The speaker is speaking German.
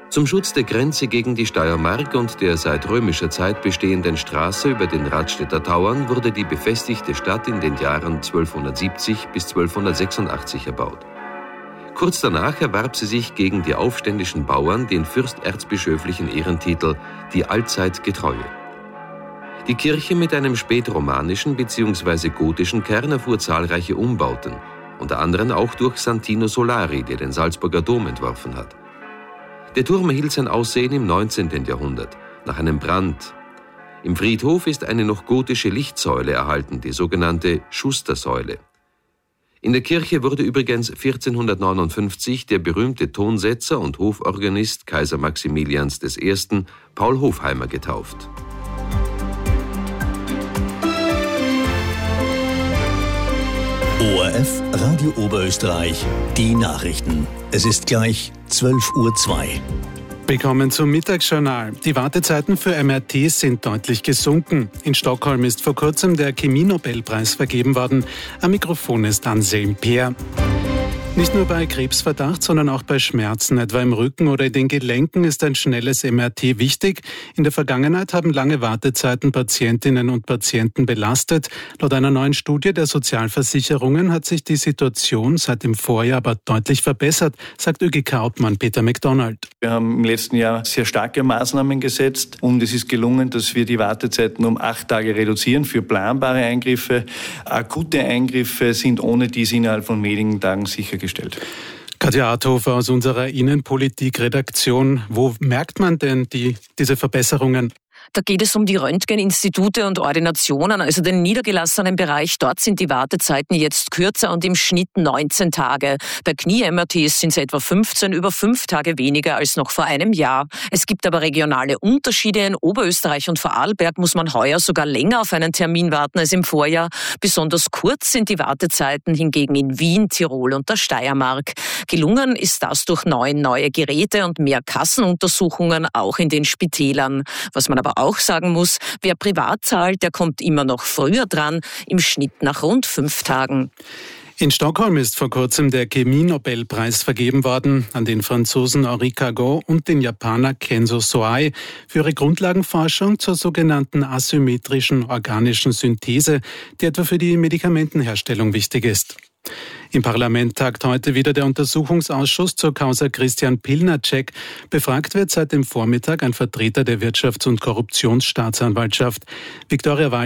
Zum Schutz der Grenze gegen die Steiermark und der seit römischer Zeit bestehenden Straße über den Radstädter Tauern wurde die befestigte Stadt in den Jahren 1270 bis 1286 erbaut. Kurz danach erwarb sie sich gegen die aufständischen Bauern den fürsterzbischöflichen Ehrentitel »Die allzeit Getreue«. Die Kirche mit einem spätromanischen bzw. gotischen Kern erfuhr zahlreiche Umbauten, unter anderem auch durch Santino Solari, der den Salzburger Dom entworfen hat. Der Turm erhielt sein Aussehen im 19. Jahrhundert, nach einem Brand. Im Friedhof ist eine noch gotische Lichtsäule erhalten, die sogenannte Schustersäule. In der Kirche wurde übrigens 1459 der berühmte Tonsetzer und Hoforganist Kaiser Maximilians I. Paul Hofheimer getauft. ORF Radio Oberösterreich, die Nachrichten. Es ist gleich 12:02 Uhr. Willkommen zum Mittagsjournal. Die Wartezeiten für MRTs sind deutlich gesunken. In Stockholm ist vor kurzem der Chemie-Nobelpreis vergeben worden. Am Mikrofon ist Anselm Peer. Nicht nur bei Krebsverdacht, sondern auch bei Schmerzen, etwa im Rücken oder in den Gelenken, ist ein schnelles MRT wichtig. In der Vergangenheit haben lange Wartezeiten Patientinnen und Patienten belastet. Laut einer neuen Studie der Sozialversicherungen hat sich die Situation seit dem Vorjahr aber deutlich verbessert, sagt ÖGK-Obmann Peter McDonald. Wir haben im letzten Jahr sehr starke Maßnahmen gesetzt und es ist gelungen, dass wir die Wartezeiten um 8 Tage reduzieren für planbare Eingriffe. Akute Eingriffe sind ohne dies innerhalb von wenigen Tagen sichergestellt. Katja Arthofer aus unserer Innenpolitik-Redaktion. Wo merkt man denn diese Verbesserungen? Da geht es um die Röntgeninstitute und Ordinationen, also den niedergelassenen Bereich. Dort sind die Wartezeiten jetzt kürzer und im Schnitt 19 Tage. Bei Knie-MRTs sind es etwa 15, über 5 Tage weniger als noch vor einem Jahr. Es gibt aber regionale Unterschiede. In Oberösterreich und Vorarlberg muss man heuer sogar länger auf einen Termin warten als im Vorjahr. Besonders kurz sind die Wartezeiten hingegen in Wien, Tirol und der Steiermark. Gelungen ist das durch neue Geräte und mehr Kassenuntersuchungen, auch in den Spitälern. Was man aber auch sagen muss, wer privat zahlt, der kommt immer noch früher dran, im Schnitt nach rund 5 Tagen. In Stockholm ist vor kurzem der Chemie-Nobelpreis vergeben worden an den Franzosen Henri Cargo und den Japaner Kenzo Soai für ihre Grundlagenforschung zur sogenannten asymmetrischen organischen Synthese, die etwa für die Medikamentenherstellung wichtig ist. Im Parlament tagt heute wieder der Untersuchungsausschuss zur Causa Christian Pilnacek. Befragt wird seit dem Vormittag ein Vertreter der Wirtschafts- und Korruptionsstaatsanwaltschaft. Viktoria